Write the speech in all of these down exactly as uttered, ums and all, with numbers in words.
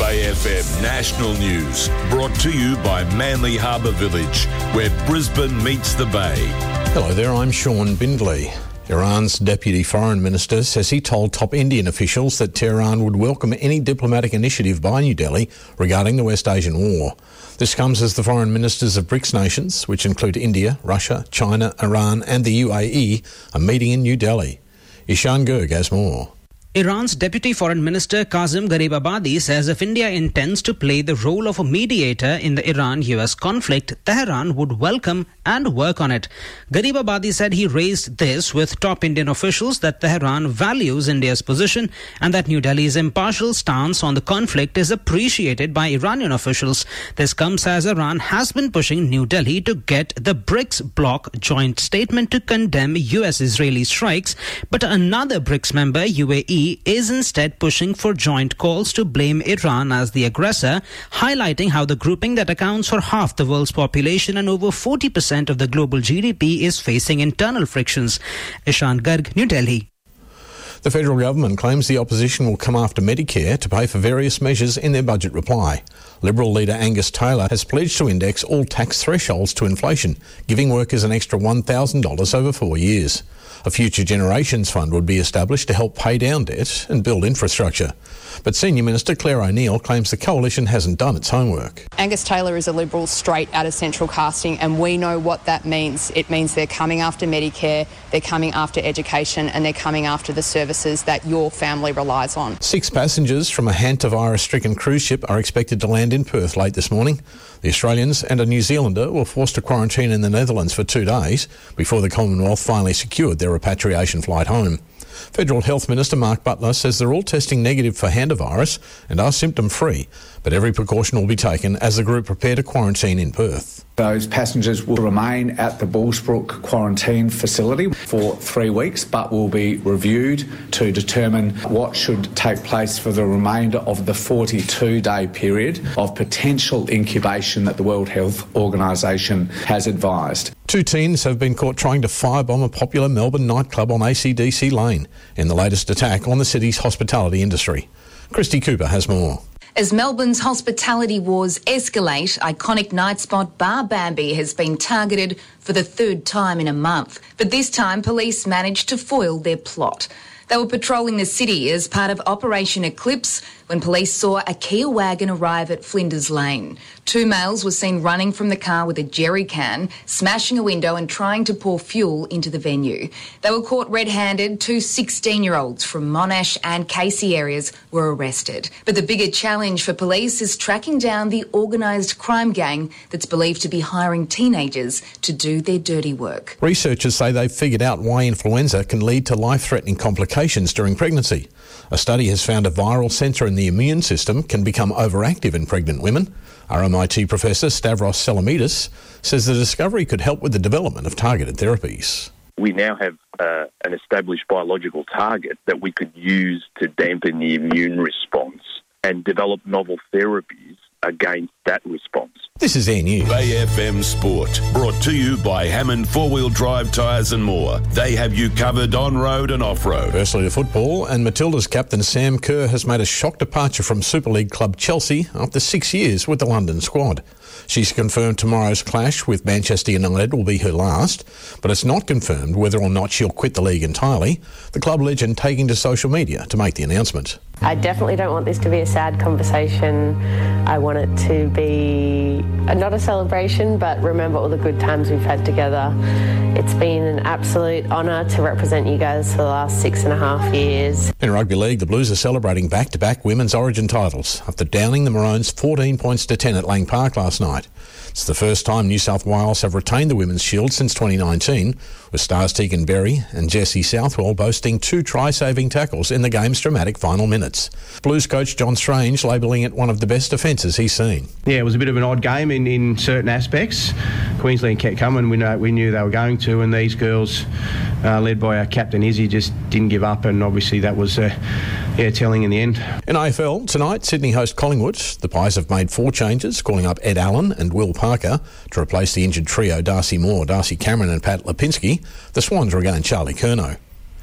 Bay F M National News, brought to you by Manly Harbour Village, where Brisbane meets the Bay. Hello there, I'm Sean Bindley. Iran's Deputy Foreign Minister says he told top Indian officials that Tehran would welcome any diplomatic initiative by New Delhi regarding the West Asian war. This comes as the foreign ministers of BRICS nations, which include India, Russia, China, Iran and the U A E, are meeting in New Delhi. Ishan Gurg has more. Iran's Deputy Foreign Minister Kazim Garibabadi says if India intends to play the role of a mediator in the Iran-U S conflict, Tehran would welcome and work on it. Garibabadi said he raised this with top Indian officials that Tehran values India's position and that New Delhi's impartial stance on the conflict is appreciated by Iranian officials. This comes as Iran has been pushing New Delhi to get the BRICS bloc joint statement to condemn U S-Israeli strikes, but another BRICS member, U A E, is instead pushing for joint calls to blame Iran as the aggressor, highlighting how the grouping that accounts for half the world's population and over forty percent of the global G D P is facing internal frictions. Ishan Garg, New Delhi. The federal government claims the opposition will come after Medicare to pay for various measures in their budget reply. Liberal leader Angus Taylor has pledged to index all tax thresholds to inflation, giving workers an extra one thousand dollars over four years. A Future Generations Fund would be established to help pay down debt and build infrastructure. But Senior Minister Claire O'Neill claims the coalition hasn't done its homework. Angus Taylor is a Liberal straight out of central casting, and we know what that means. It means they're coming after Medicare, they're coming after education, and they're coming after the services that your family relies on. Six passengers from a hantavirus-stricken cruise ship are expected to land in Perth late this morning. The Australians and a New Zealander were forced to quarantine in the Netherlands for two days before the Commonwealth finally secured their repatriation flight home. Federal Health Minister Mark Butler says they're all testing negative for hantavirus and are symptom-free, but every precaution will be taken as the group prepare to quarantine in Perth. Those passengers will remain at the Bullsbrook quarantine facility for three weeks, but will be reviewed to determine what should take place for the remainder of the forty-two day period of potential incubation that the World Health Organisation has advised. Two teens have been caught trying to firebomb a popular Melbourne nightclub on A C D C Lane in the latest attack on the city's hospitality industry. Christy Cooper has more. As Melbourne's hospitality wars escalate, iconic night spot Bar Bambi has been targeted for the third time in a month. But this time, police managed to foil their plot. They were patrolling the city as part of Operation Eclipse when police saw a Kia wagon arrive at Flinders Lane. Two males were seen running from the car with a jerry can, smashing a window and trying to pour fuel into the venue. They were caught red-handed. Two sixteen-year-olds from Monash and Casey areas were arrested. But the bigger challenge for police is tracking down the organised crime gang that's believed to be hiring teenagers to do their dirty work. Researchers say they've figured out why influenza can lead to life-threatening complications during pregnancy. A study has found a viral sensor in the immune system can become overactive in pregnant women. Our M I T professor Stavros Salamidis says the discovery could help with the development of targeted therapies. We now have uh, an established biological target that we could use to dampen the immune response and develop novel therapies against that response. This is Air News. Bay F M Sport, brought to you by Hammond Four-Wheel Drive Tyres and More. They have you covered on-road and off-road. Firstly to football, and Matilda's captain Sam Kerr has made a shock departure from Super League club Chelsea after six years with the London squad. She's confirmed tomorrow's clash with Manchester United will be her last, but it's not confirmed whether or not she'll quit the league entirely, the club legend taking to social media to make the announcement. I definitely don't want this to be a sad conversation. I want it to be a, not a celebration, but remember all the good times we've had together. It's been an absolute honour to represent you guys for the last six and a half years. In rugby league, the Blues are celebrating back-to-back women's origin titles after downing the Maroons fourteen points to ten at Lang Park last night. It's the first time New South Wales have retained the Women's Shield since twenty nineteen, with stars Tegan Berry and Jessie Southwell boasting two try-saving tackles in the game's dramatic final minutes. Blues coach John Strange labelling it one of the best defences he's seen. Yeah, it was a bit of an odd game in, in certain aspects. Queensland kept coming. We know we knew they were going to, and these girls, uh, led by our captain Izzy, just didn't give up, and obviously that was uh, yeah, telling in the end. In A F L, tonight, Sydney host Collingwood. The Pies have made four changes, calling up Ed Allen and Will Parker to replace the injured trio Darcy Moore, Darcy Cameron and Pat Lipinski. The Swans regain Charlie Curnow.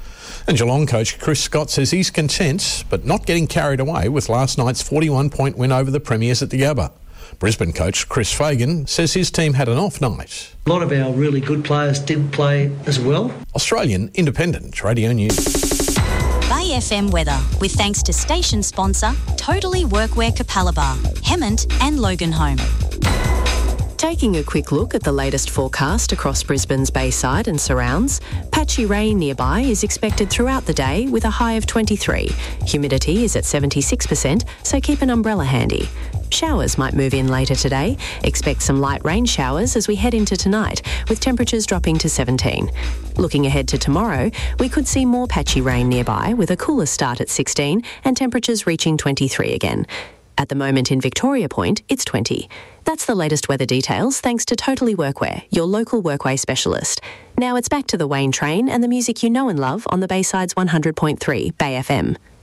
And Geelong coach Chris Scott says he's content, but not getting carried away with last night's forty-one point win over the Premiers at the Gabba. Brisbane coach Chris Fagan says his team had an off night. A lot of our really good players did play as well. Australian Independent Radio News. Bay F M weather, with thanks to station sponsor Totally Workwear Capalaba, Hemmant and Loganholme. Taking a quick look at the latest forecast across Brisbane's Bayside and surrounds, patchy rain nearby is expected throughout the day with a high of twenty-three. Humidity is at seventy-six percent, so keep an umbrella handy. Showers might move in later today. Expect some light rain showers as we head into tonight, with temperatures dropping to seventeen. Looking ahead to tomorrow, we could see more patchy rain nearby with a cooler start at sixteen and temperatures reaching twenty-three again. At the moment in Victoria Point, it's twenty. That's the latest weather details thanks to Totally Workwear, your local workwear specialist. Now it's back to the Wayne Train and the music you know and love on the Bayside's one hundred point three Bay F M.